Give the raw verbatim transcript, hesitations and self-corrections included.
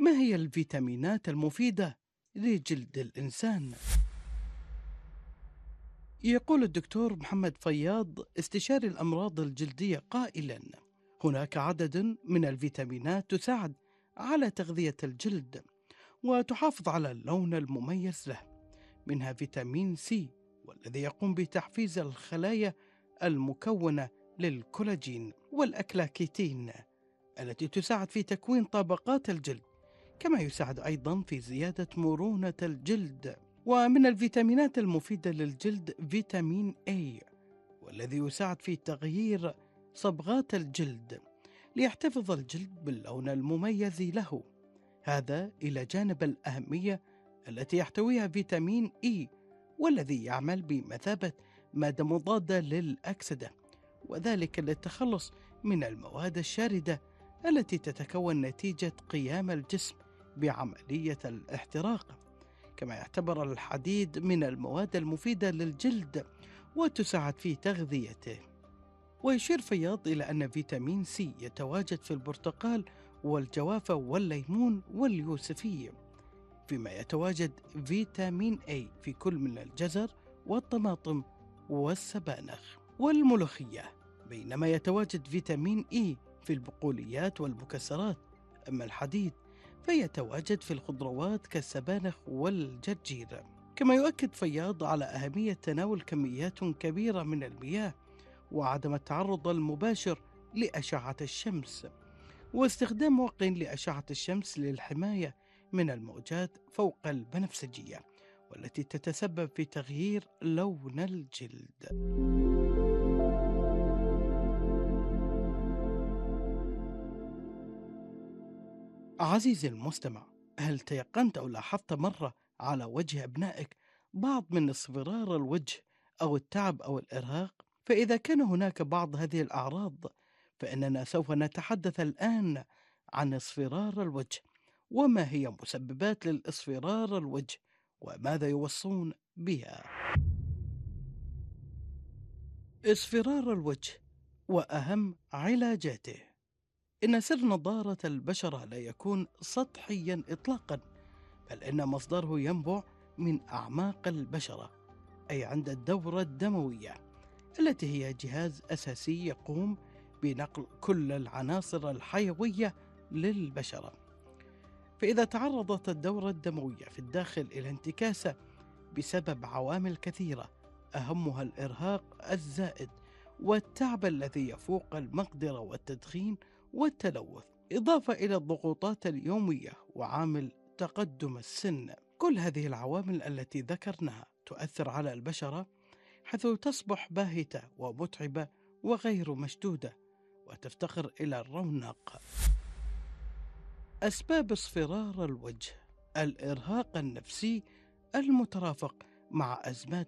ما هي الفيتامينات المفيدة لجلد الإنسان؟ يقول الدكتور محمد فياض استشاري الأمراض الجلدية قائلا: هناك عدد من الفيتامينات تساعد على تغذية الجلد وتحافظ على اللون المميز له، منها فيتامين سي، والذي يقوم بتحفيز الخلايا المكونة للكولاجين، والأكلاكيتين التي تساعد في تكوين طبقات الجلد، كما يساعد أيضا في زيادة مرونة الجلد. ومن الفيتامينات المفيدة للجلد فيتامين A، والذي يساعد في تغيير صبغات الجلد ليحتفظ الجلد باللون المميز له، هذا إلى جانب الأهمية التي يحتويها فيتامين E، والذي يعمل بمثابة مادة مضادة للأكسدة، وذلك للتخلص من المواد الشاردة التي تتكون نتيجة قيام الجسم بعملية الاحتراق. كما يعتبر الحديد من المواد المفيدة للجلد وتساعد في تغذيته. ويشير فياض إلى أن فيتامين سي يتواجد في البرتقال والجوافة والليمون واليوسفي، فيما يتواجد فيتامين A في كل من الجزر والطماطم والسبانخ والملوخية، بينما يتواجد فيتامين E في البقوليات والمكسرات. أما الحديد فيتواجد في الخضروات كالسبانخ والجرجير. كما يؤكد فياض على أهمية تناول كميات كبيرة من المياه، وعدم التعرض المباشر لأشعة الشمس، واستخدام وقٍ لأشعة الشمس للحماية من الموجات فوق البنفسجية، والتي تتسبب في تغيير لون الجلد. عزيزي المستمع، هل تيقنت أو لاحظت مرة على وجه أبنائك بعض من اصفرار الوجه أو التعب أو الإرهاق؟ فإذا كان هناك بعض هذه الأعراض، فإننا سوف نتحدث الآن عن اصفرار الوجه، وما هي مسببات للاصفرار الوجه، وماذا يوصون بها. اصفرار الوجه وأهم علاجاته. إن سر نضارة البشرة لا يكون سطحيا إطلاقا، بل إن مصدره ينبع من أعماق البشرة، أي عند الدورة الدموية، التي هي جهاز أساسي يقوم بنقل كل العناصر الحيوية للبشرة. فإذا تعرضت الدورة الدموية في الداخل إلى انتكاسة بسبب عوامل كثيرة، أهمها الإرهاق الزائد والتعب الذي يفوق المقدرة والتدخين والتلوث، إضافة إلى الضغوطات اليومية وعامل تقدم السن، كل هذه العوامل التي ذكرناها تؤثر على البشرة، حيث تصبح باهتة ومتعبة وغير مشدودة، وتفتقر إلى الرونق. أسباب اصفرار الوجه: الإرهاق النفسي المترافق مع أزمات